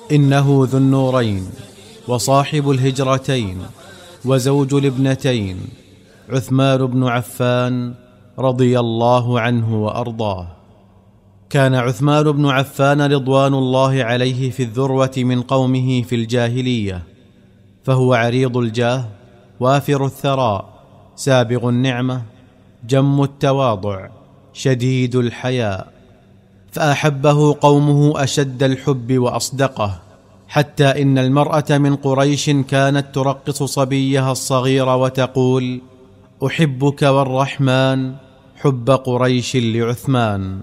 إنه ذو النورين وصاحب الهجرتين وزوج الابنتين عثمان بن عفان رضي الله عنه وأرضاه. كان عثمان بن عفان رضوان الله عليه في الذروة من قومه في الجاهلية، فهو عريض الجاه وافر الثراء سابغ النعمة جم التواضع شديد الحياء، فأحبه قومه أشد الحب وأصدقه، حتى إن المرأة من قريش كانت ترقص صبيها الصغير وتقول: أحبك والرحمن حب قريش لعثمان.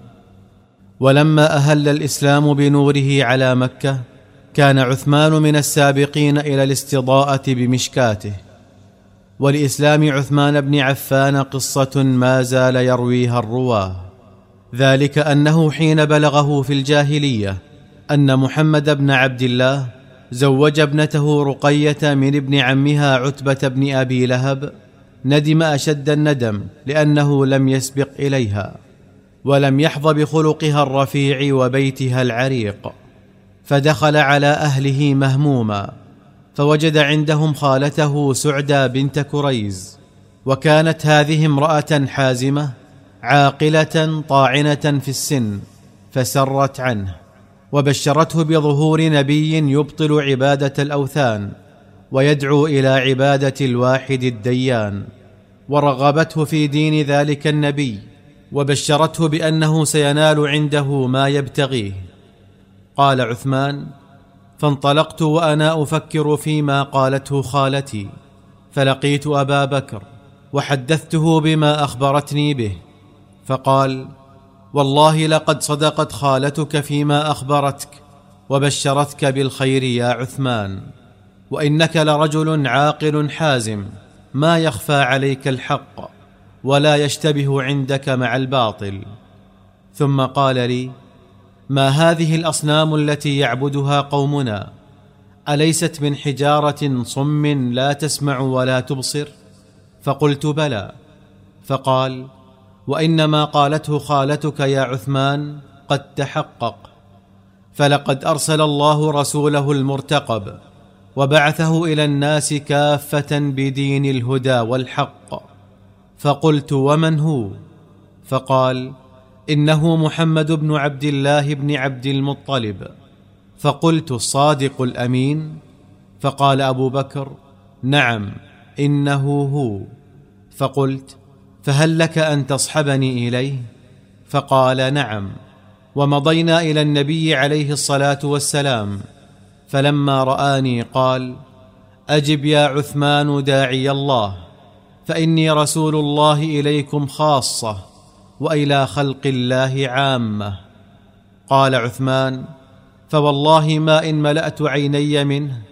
ولما أهل الإسلام بنوره على مكة، كان عثمان من السابقين إلى الاستضاءة بمشكاته. ولإسلام عثمان بن عفان قصة ما زال يرويها الرواه، ذلك أنه حين بلغه في الجاهلية أن محمد بن عبد الله زوج ابنته رقية من ابن عمها عتبة بن أبي لهب، ندم أشد الندم لأنه لم يسبق إليها ولم يحظ بخلقها الرفيع وبيتها العريق، فدخل على أهله مهموما، فوجد عندهم خالته سعدى بنت كريز، وكانت هذه امرأة حازمة عاقلة طاعنة في السن، فسرت عنه وبشرته بظهور نبي يبطل عبادة الأوثان ويدعو إلى عبادة الواحد الديان، ورغبته في دين ذلك النبي، وبشرته بأنه سينال عنده ما يبتغيه. قال عثمان: فانطلقت وأنا أفكر فيما قالته خالتي، فلقيت أبا بكر وحدثته بما أخبرتني به، فقال: والله لقد صدقت خالتك فيما أخبرتك وبشرتك بالخير يا عثمان، وإنك لرجل عاقل حازم، ما يخفى عليك الحق ولا يشتبه عندك مع الباطل. ثم قال لي: ما هذه الأصنام التي يعبدها قومنا؟ أليست من حجارة صم لا تسمع ولا تبصر؟ فقلت: بلى. فقال: وإنما قالته خالتك يا عثمان قد تحقق، فلقد أرسل الله رسوله المرتقب وبعثه إلى الناس كافة بدين الهدى والحق. فقلت: ومن هو؟ فقال: إنه محمد بن عبد الله بن عبد المطلب. فقلت: الصادق الأمين؟ فقال أبو بكر: نعم إنه هو. فقلت: فهل لك أن تصحبني إليه؟ فقال: نعم. ومضينا إلى النبي عليه الصلاة والسلام، فلما رآني قال: أجب يا عثمان داعي الله، فإني رسول الله إليكم خاصة وإلى خلق الله عامة. قال عثمان: فوالله ما إن ملأت عيني منه